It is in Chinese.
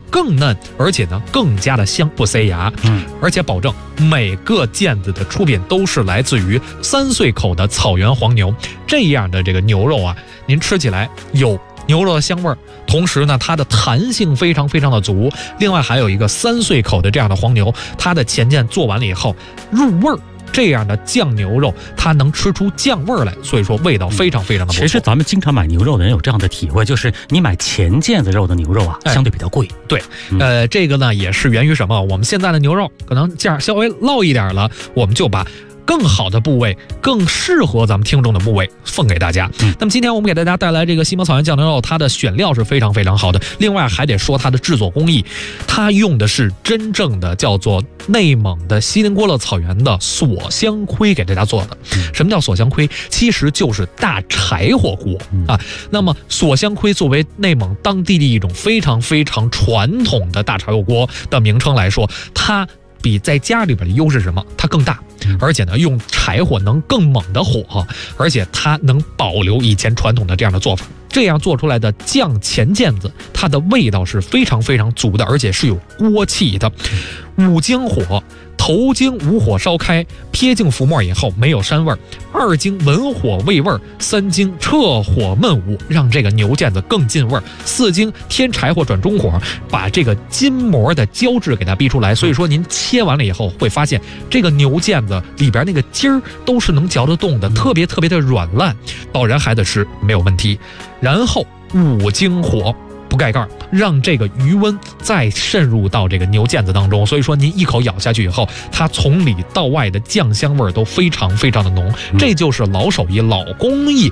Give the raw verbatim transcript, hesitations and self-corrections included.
更嫩，而且呢更加的香，不塞牙。 嗯， 而且保证每个腱子的出品都是来自于三岁口的草原黄牛，这样的这个牛肉啊，您吃起来有牛肉的香味儿，同时呢，它的弹性非常非常的足。另外还有一个三岁口的这样的黄牛，它的前腱做完了以后入味儿。这样的酱牛肉，它能吃出酱味儿来，所以说味道非常非常的不错。 其实咱们经常买牛肉的人有这样的体会，就是你买前腱子肉的牛肉啊， 哎、 相对比较贵。 对， 嗯、 呃，这个呢也是源于什么？我们现在的牛肉可能价稍微落一点了，我们就把更好的部位，更适合咱们听众的部位奉给大家。 嗯、 那么今天我们给大家带来这个西蒙草原酱牛肉，它的选料是非常非常好的。另外还得说它的制作工艺，它用的是真正的叫做内蒙的锡林郭勒草原的锁香灰给大家做的。 嗯、 什么叫锁香灰？其实就是大柴火锅、嗯、啊。那么锁香灰作为内蒙当地的一种非常非常传统的大柴火锅的名称来说，它比在家里边的优势是什么？它更大，而且呢，用柴火能更猛的火，而且它能保留以前传统的这样的做法。这样做出来的酱前腱子，它的味道是非常非常足的，而且是有锅气的。五经火，头经武火烧开，撇进浮沫以后没有膻味儿；二经文火煨味儿，三经撤火焖武，让这个牛腱子更进味儿；四经添柴火转中火，把这个筋膜的胶质给它逼出来。所以说您切完了以后会发现，这个牛腱子里边那个筋儿都是能嚼得动的，特别特别的软烂，老人孩子吃没有问题。然后五经火。不盖盖，让这个余温再渗入到这个牛腱子当中，所以说您一口咬下去以后，它从里到外的酱香味都非常非常的浓，这就是老手艺老工艺